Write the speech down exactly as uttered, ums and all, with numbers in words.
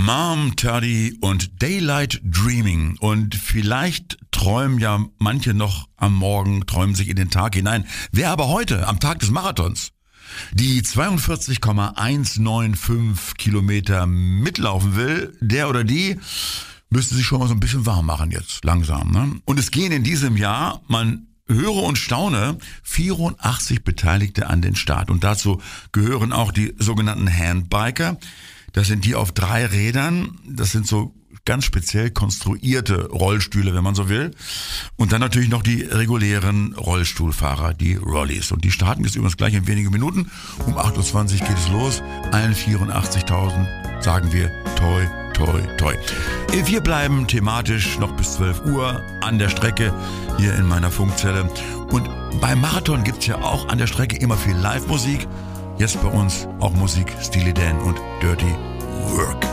Mom, Tuddy und Daylight Dreaming. Und vielleicht träumen ja manche noch am Morgen, träumen sich in den Tag hinein. Wer aber heute, am Tag des Marathons, die zweiundvierzig Komma hundertfünfundneunzig Kilometer mitlaufen will, der oder die müsste sich schon mal so ein bisschen warm machen jetzt, langsam. Ne? Und es gehen in diesem Jahr, man höre und staune, vierundachtzig Beteiligte an den Start. Und dazu gehören auch die sogenannten Handbiker. Das sind die auf drei Rädern. Das sind so ganz speziell konstruierte Rollstühle, wenn man so will. Und dann natürlich noch die regulären Rollstuhlfahrer, die Rollies. Und die starten jetzt übrigens gleich in wenigen Minuten. Um acht Uhr zwanzig geht es los. Allen vierundachtzigtausend sagen wir toi, toi, toi. Wir bleiben thematisch noch bis zwölf Uhr an der Strecke hier in meiner Funkzelle. Und beim Marathon gibt's ja auch an der Strecke immer viel Live-Musik. Jetzt bei uns auch Musik Steely Dan und Dirty Work.